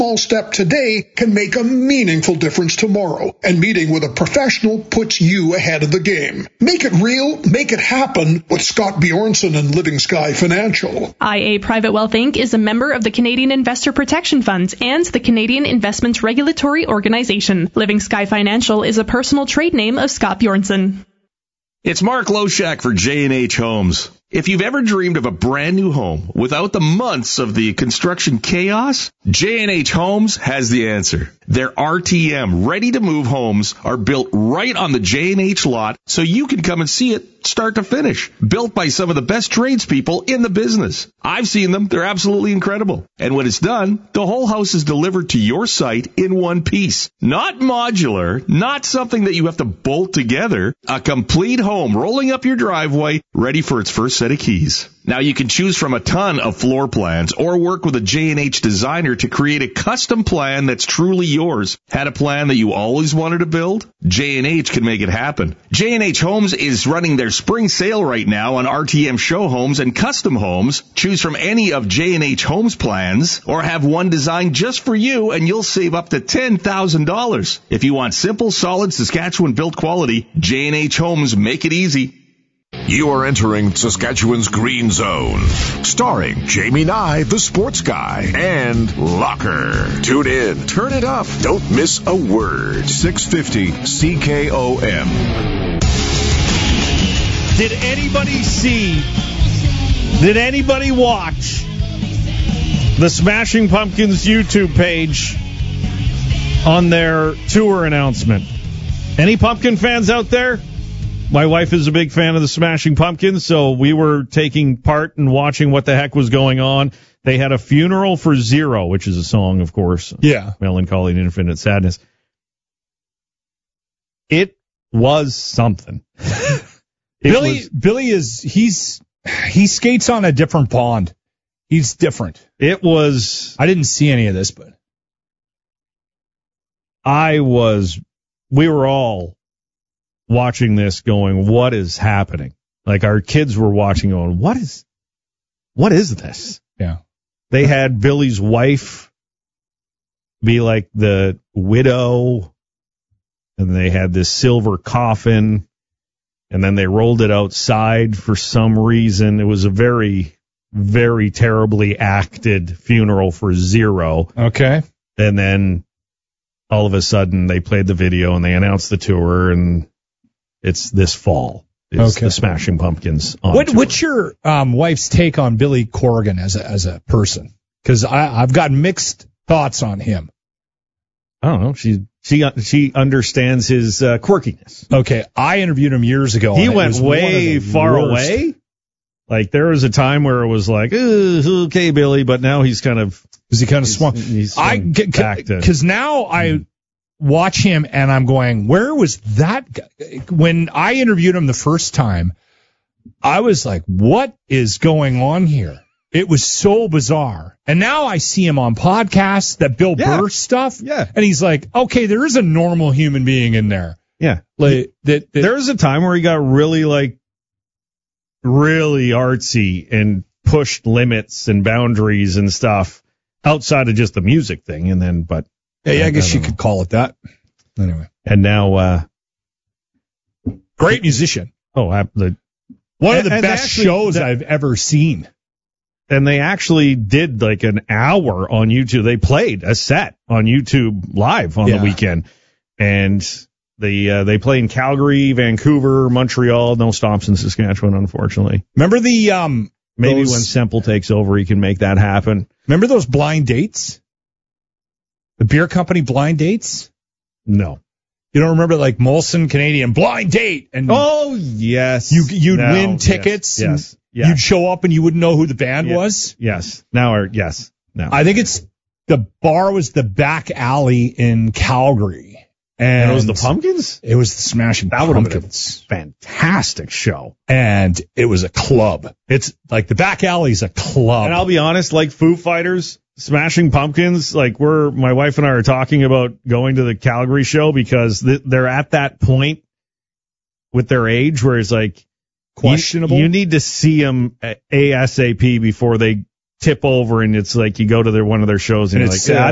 small step today can make a meaningful difference tomorrow, and meeting with a professional puts you ahead of the game. Make it real, make it happen with Scott Bjornson and Living Sky Financial. IA Private Wealth Inc. is a member of the Canadian Investor Protection Funds and the Canadian Investments Regulatory Organization. Living Sky Financial is a personal trade name of Scott Bjornson. It's Mark Loshak for J&H Homes. If you've ever dreamed of a brand new home without the months of the construction chaos, J&H Homes has the answer. Their RTM, ready-to-move homes are built right on the J&H lot so you can come and see it start to finish. Built by some of the best tradespeople in the business. I've seen them. They're absolutely incredible. And when it's done, the whole house is delivered to your site in one piece. Not modular, not something that you have to bolt together. A complete home rolling up your driveway, ready for its first set of keys. Now you can choose from a ton of floor plans or work with a J&H designer to create a custom plan that's truly yours. Had a plan that you always wanted to build? J&H can make it happen. J&H Homes is running their spring sale right now on RTM show homes and custom homes. Choose from any of J&H Homes plans or have one designed just for you and you'll save up to $10,000. If you want simple, solid Saskatchewan built quality, J&H Homes make it easy. You are entering Saskatchewan's Green Zone, starring Jamie Nye, the sports guy, and Locker. Tune in, turn it up, don't miss a word. 650 CKOM. Did anybody watch the Smashing Pumpkins YouTube page on their tour announcement? Any Pumpkin fans out there? My wife is a big fan of the Smashing Pumpkins, so we were taking part and watching what the heck was going on. They had a Funeral for Zero, which is a song, of course. Yeah. Melancholy and Infinite Sadness. It was something. Billy he skates on a different pond. He's different. I didn't see any of this, but we were all watching this going, what is happening? Like our kids were watching going, what is this? Yeah. They had Billy's wife be like the widow, and they had this silver coffin, and then they rolled it outside for some reason. It was a very, very terribly acted Funeral for Zero. Okay. And then all of a sudden they played the video and they announced the tour, and it's this fall. It's the Smashing Pumpkins on tour. What's your wife's take on Billy Corgan as a person? Because I've got mixed thoughts on him. I don't know. She understands his quirkiness. Okay, I interviewed him years ago. He went way far away. Like there was a time where it was like, okay, Billy, but now he's kind of swung? Because now I watch him and I'm going, where was that guy? When I interviewed him the first time, I was like, what is going on here? It was so bizarre. And now I see him on podcasts, that Bill Burr stuff. Yeah. And he's like, okay, there is a normal human being in there. Yeah. Like there was a time where he got really artsy and pushed limits and boundaries and stuff outside of just the music thing. And then, I guess you could call it that. Anyway. And now, great musician. One of the best shows I've ever seen. And they actually did like an hour on YouTube. They played a set on YouTube live on the weekend. And they play in Calgary, Vancouver, Montreal, no stops in Saskatchewan, unfortunately. Remember maybe when Semple takes over, he can make that happen. Remember those blind dates? The beer company blind dates? No. You don't remember like Molson Canadian blind date? And oh, yes. You'd win tickets. Yes. You'd show up and you wouldn't know who the band was? Yes. Yes. Now. I think the bar was the Back Alley in Calgary. And it was the Pumpkins? It was the Smashing Pumpkins. That would have been a fantastic show. And it was a club. It's like the Back Alley's a club. And I'll be honest, like Foo Fighters, Smashing Pumpkins, like my wife and I are talking about going to the Calgary show because they're at that point with their age where it's like questionable. You need to see them ASAP before they tip over, and it's like you go to one of their shows and you're like,